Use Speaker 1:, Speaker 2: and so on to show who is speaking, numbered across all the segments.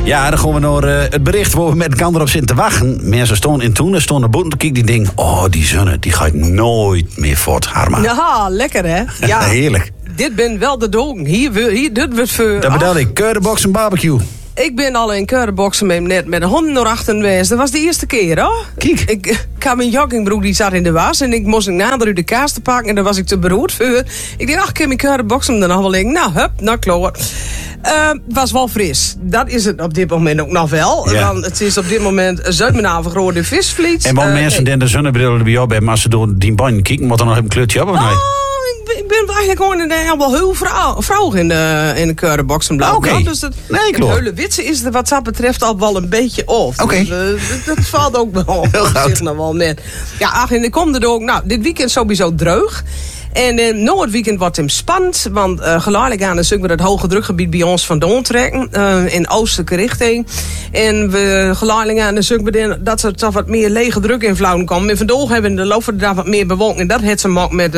Speaker 1: Ja, dan gaan we naar het bericht waar we met elkaar op zitten te wachten. Mensen stonden in toen en stonden boven te kijken. Die denken, oh, die zonne, die gaat nooit meer voort, Harma.
Speaker 2: Ja, lekker hè? Ja.
Speaker 1: Heerlijk.
Speaker 2: Dit ben wel de dogen. Hier dit wordt voor...
Speaker 1: Dat bedoel ik, keurbox en barbecue.
Speaker 2: Ik ben al in keurenboksen met de honden naar achteren geweest. Dat was de eerste keer, hoor.
Speaker 1: Kijk.
Speaker 2: Ik had mijn joggingbroek, die zat in de was. En ik moest nader uit de kaas te pakken. En daar was ik te beroerd voor. Ik dacht, ik heb mijn keurenboksen dan nog wel in. Nou, hup, nou klaar. Het was wel fris. Dat is het op dit moment ook nog wel.
Speaker 1: Ja.
Speaker 2: Want het is op dit moment Zuid-Menhaven grote visvliet.
Speaker 1: En wat mensen die de zonnebril erbij op hebben, als ze door die baan kijken, moet er nog een kleurtje op of niet?
Speaker 2: Ik ben eigenlijk gewoon wel heel vrouw in de keurenboksen blauw.
Speaker 1: Oké.
Speaker 2: Dus het
Speaker 1: klopt.
Speaker 2: hele witse is er wat dat betreft al wel een beetje off.
Speaker 1: Oké.
Speaker 2: Dus, dat valt ook wel
Speaker 1: Heel
Speaker 2: op
Speaker 1: goed.
Speaker 2: zich nog wel net. Ja, ach, en ik kom er ook. Nou, dit weekend sowieso dreug. En na het weekend wordt het spannend. Want geleidelijk aan is ook het hoge drukgebied bij ons vandaan trekken. In oostelijke richting. En we geleidelijk aan is ook dat er toch wat meer lege druk in Vlaanderen komen. En vandaag hebben we in de loop van de dag wat meer bewolking. En dat heeft ze ook met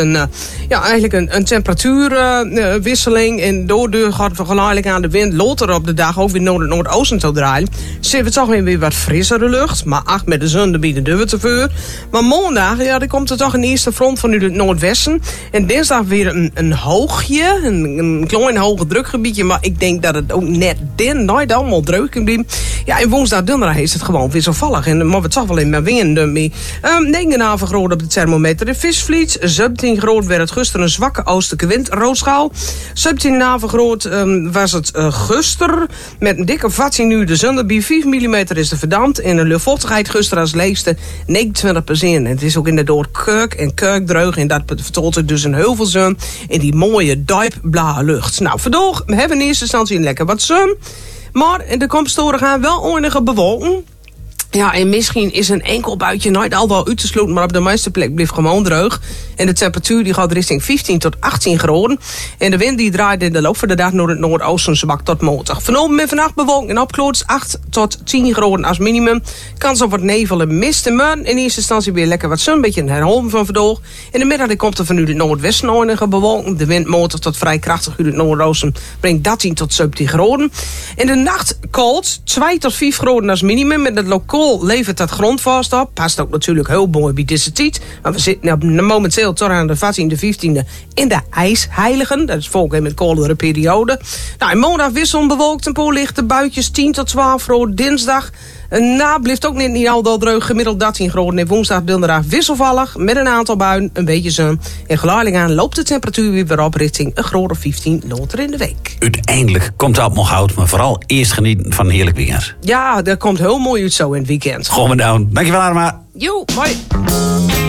Speaker 2: een temperatuurwisseling. En doordat gaat we geleidelijk aan de wind later op de dag ook weer naar het noordoosten toe draaien. Zien we toch weer wat frissere lucht. Maar met de zon erbij de deur te vuur. Maar maandag, ja, er komt er toch een eerste front vanuit het noordwesten. En dinsdag weer een hoogje, een klein hoge drukgebiedje. Maar ik denk dat het ook net nooit allemaal druk kan blijven. Ja, en woensdag, donderdag is het gewoon wisselvallig. En maar we toch wel in mijn winden mee. 9,5 graden op de thermometer in Visvliet. 17 graden werd het gisteren een zwakke oostelijke wind. Rooschaal. 17,5 graden was het gisteren. Met een dikke vatsie nu de zon. Bij 5 mm is de verdampt. En de luchtvochtigheid gisteren als leegste 29%. En het is ook inderdaad kurk en kurkdreug. En dat vertolkt dus een heuvelzon in die mooie duipblauwe lucht. Nou, vandaag hebben we in eerste instantie lekker wat zon. Maar in de komsttoren gaan wel enige bewolken. Ja, en misschien is een enkel buitje nooit al wel uit te sluiten, maar op de meeste plek blijft gewoon droog. En de temperatuur die gaat richting 15 tot 18 graden. En de wind die draait in de loop van de dag naar het noordoosten zwak tot matig. Vanavond en vannacht bewolking en opklaart 8 tot 10 graden als minimum. Kans op wat nevel en mist. Maar in eerste instantie weer lekker wat zon, een beetje een herhaling van vandaag. In de middag komt er vanuit het noordwesten enige bewolking. De wind matig tot vrij krachtig uit het noordoosten brengt 13 tot 17 graden. In de nacht koud, 2 tot 5 graden als minimum. Met het lokaal levert dat grondvast op. Past ook natuurlijk heel mooi bij deze tijd. Want we zitten momenteel tot aan de 14e, 15e in de ijsheiligen. Dat is volgens met koudere periode. Nou, in maandag wisselend bewolkt, een paar lichte buitjes, 10 tot 12 graden. Dinsdag blijft ook niet al droog, gemiddeld 13 graden. En woensdag, donderdag wisselvallig met een aantal buien, een beetje zon. En geleidelijk aan loopt de temperatuur weer op richting een graad of 15 later in de week.
Speaker 1: Uiteindelijk komt het nog goud, maar vooral eerst genieten van een heerlijk weekend.
Speaker 2: Ja, dat komt heel mooi uit zo in het weekend.
Speaker 1: Gewoon down. Dankjewel, Arma.
Speaker 2: Jo, mooi.